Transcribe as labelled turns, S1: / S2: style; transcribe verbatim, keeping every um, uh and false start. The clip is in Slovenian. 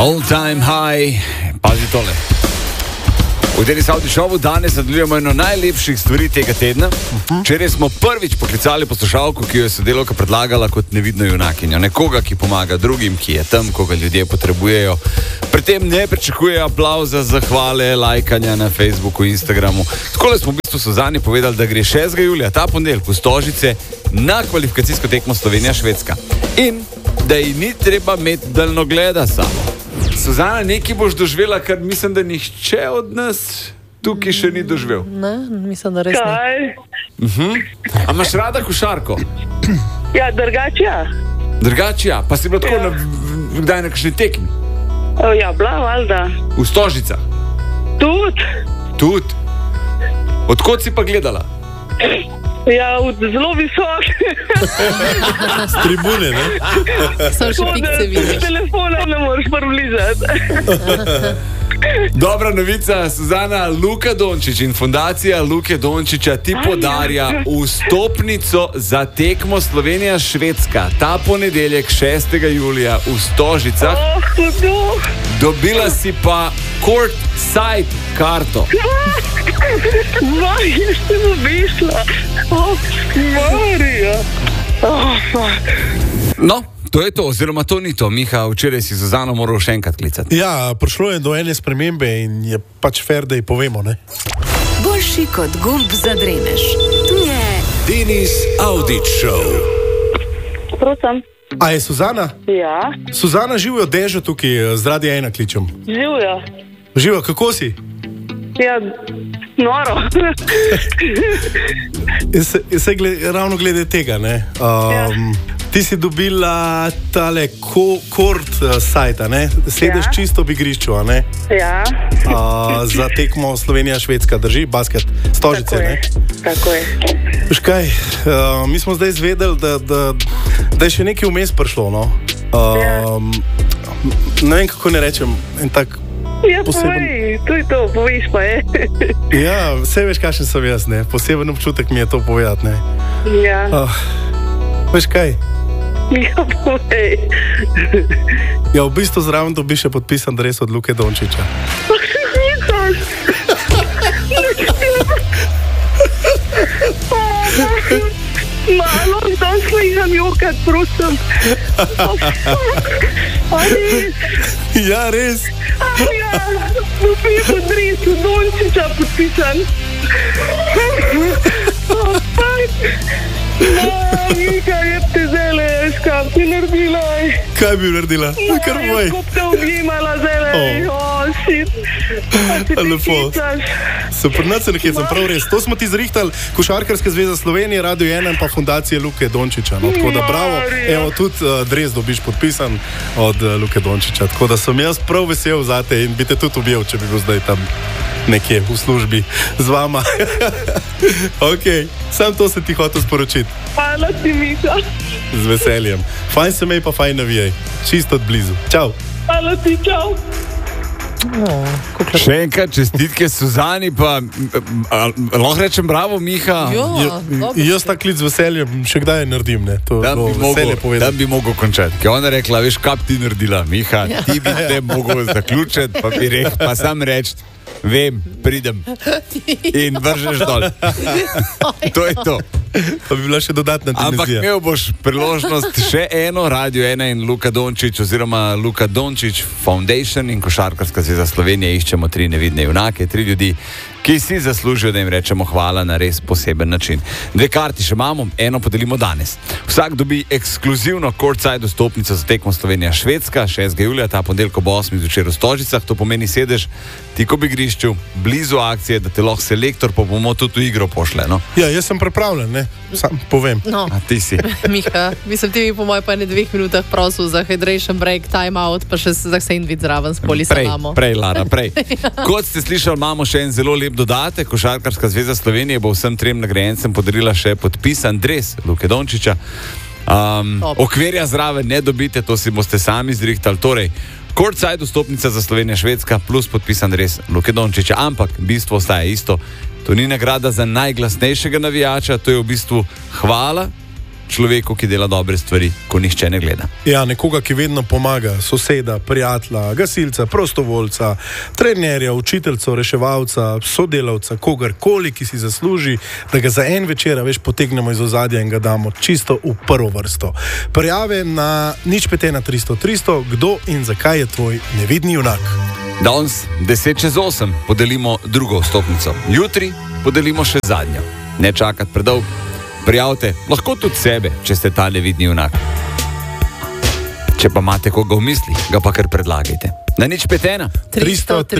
S1: All time high, pazi tole. V Denis Audio Showu danes nadaljujemo eno najlepših stvari tega tedna. Včeraj smo prvič poklicali poslušalko, ki jo je sodelavka predlagala kot nevidno junakinjo. Nekoga, ki pomaga drugim, ki je tam, koga ljudje potrebujejo. Pri tem ne pričakujejo aplavza, zahvale, lajkanja na Facebooku, Instagramu. Takole smo v bistvu Suzani povedali, da gre šestega julija, ta ponedeljek v Stožice, na kvalifikacijsko tekmo Slovenija-Švedska. In da ji ni treba imeti daljnogleda samo. Suzana, nekaj boš doživela, kar mislim, da nihče od nas tukaj še ni doživel.
S2: Ne, mislim, da res ne.
S1: Uh-huh. A imaš rada košarko?
S3: Ja, drugače ja.
S1: Drugače ja, pa si bila tako
S3: Ja.
S1: na, kdaj na kakšni tekmi?
S3: O, ja, bila valjda.
S1: V Stožicah?
S3: Tud.
S1: Tud. Odkot si pa gledala?
S3: Ja, od zelo visok.
S4: S tribune, ne?
S2: Samo še pikce vidiš.
S3: Telefona ne moreš približati.
S1: Dobra novica, Suzana, Luka Dončić in fundacija Luke Dončića ti podarja vstopnico za tekmo Slovenija-Švedska. Ta ponedeljek šestega julija v Stožicah.
S3: Oh, hudo.
S1: Dobila si pa court side karto.
S3: Maj, jaz sem obišla. Oh, Marija. Oh, fuck.
S1: No, to je to, oziroma to ni to. Miha, včeraj si Suzano moral še enkrat klicati.
S4: Ja, prišlo je do ene spremembe in je pač fair, da ji povemo, ne?
S5: Boljši kot gumb za dremež. Tu je
S6: Denis Audio Show.
S3: Prosim.
S4: A je Suzana?
S3: Ja,
S4: Suzana, živijo Dežo tukaj, z Radia ena kličem.
S3: živjo.
S4: Živijo, kako si?
S3: Ja, noro.
S4: Jaz se, jaz se gled, ravno glede tega, ne? Um, ti si dobila tale ko, kort uh, sajta, ne? Sedeš
S3: Ja.
S4: čisto v igrišču, a ne?
S3: Ja,
S4: Uh, za tekmo Slovenija-Švedska, drži? Basket, Stožice,
S3: tako
S4: ne?
S3: je. Tako je.
S4: Veš kaj, uh, mi smo zdaj izvedeli, da, da, da je še nekaj vmes prišlo, no? Um, ne vem, kako ne rečem, en tak.
S3: Ja,
S4: Poseben-
S3: povej, to je to, poveš pa je.
S4: Ja, vse veš, kakšen sem jaz, ne? Poseben občutek mi je to povedati, ne?
S3: Ja,
S4: Uh, veš kaj,
S3: ja, povej.
S4: ja, v bistvu zraven dobiš še podpisan dres od Luke Dončića.
S3: Malo, dan sliham jokat, prosim. Ali,
S4: Ja, res.
S3: ja, dobil sem dres od Dončića podpisan. Oh, fuck. No, Mika, je te zele, škap ti naredila.
S4: Kaj bi naredila? Kar povej.
S3: Ko te objemala zele,
S4: Oh.
S3: oh, shit. A ti te
S4: Lepo.
S3: hicaš.
S4: Super, nad se nekaj sem prav res. To smo ti zrihtali, Košarkarska zveza Slovenije, Radio ena in pa fundacije Luke Dončića. No, tako da bravo,
S3: Marija.
S4: evo tudi uh, dres dobiš podpisan od uh, Luke Dončića. Tako da sem jaz prav vesel zate in bi te tudi objel, če bi bil zdaj tam nekje v službi z vama. Ok, sam to se ti hotel sporočiti.
S3: Hvala ti, Mika.
S4: Z veseljem. Fajn se mej pa fajn navijaj. Čisto od blizu. Čau.
S3: Hvala ti, čau.
S1: Še enkrat čestitke Suzani, pa a, a, lahko rečem bravo, Miha.
S2: Jo,
S4: Ja,
S2: dobro.
S4: jaz tak klic z veseljem še kdaj naredim, ne? To
S1: Da
S4: bo
S1: bi,
S4: veselje
S1: mogel, da
S4: povedati.
S1: bi mogel končati. Ker ona je rekla, veš, kaj bi ti naredila, Miha, ti bi te mogel zaključiti, pa bi rekel, pa sam reči, vem, pridem in vržeš dol. To je to.
S4: Pa bi bila še dodatna
S1: Ampak
S4: dimenzija.
S1: imel boš priložnost še eno, Radio ena in Luka Dončić, oziroma Luka Dončić Foundation in Košarkarska zveza Slovenije. Iščemo tri nevidne junake, tri ljudi, ki si zaslužijo, da jim rečemo hvala na res poseben način. Dve karti še imamo, eno podelimo danes. Vsak dobi ekskluzivno courtside vstopnico za tekmo Slovenija-Švedska, šestega julija, ta ponedeljek ob osmih zvečer v Stožicah. To pomeni sedež tik ob igrišču, blizu akcije, da te lahko selektor pa bomo tudi v igro pošle. No?
S4: Ja, jaz sem pripravljen, ne? Sam povem.
S2: No,
S1: A ti si.
S2: Miha, mislim, ti bi po mojem pa ne dveh minutah prosil za hydration break, time out, pa še za sandvič zraven s
S1: Prej,
S2: polisalamo.
S1: prej, Lara, prej. Kot ste slišali, imamo še en zelo lep dodatek. Košarkarska zveza Slovenije bo vsem trem nagrajencem podarila še podpisan dres Luke Dončića. Um,
S2: Top.
S1: okvirja zraven ne dobite, to si boste sami zrihtali. Torej, courtside vstopnica za Slovenija-Švedska plus podpisan dres Luke Dončića. Ampak bistvo ostaja isto. To ni nagrada za najglasnejšega navijača, to je v bistvu hvala človeku, ki dela dobre stvari, ko nihče ne gleda.
S4: Ja, nekoga, ki vedno pomaga, soseda, prijatelja, gasilca, prostovoljca, trenerja, učiteljca, reševalca, sodelavca, kogarkoli, ki si zasluži, da ga za en večer, veš, potegnemo iz ozadja in ga damo čisto v prvo vrsto. Prijave na nič pet ena tristo tristo, kdo in zakaj je tvoj nevidni junak.
S1: Danes deset čez osem podelimo drugo vstopnico. Jutri podelimo še zadnjo. Ne čakati predolg. Prijavite, lahko tudi sebe, če ste ta nevidni junak. Če pa imate koga v mislih, ga pa kar predlagajte. Na nič pet ena.
S2: tristo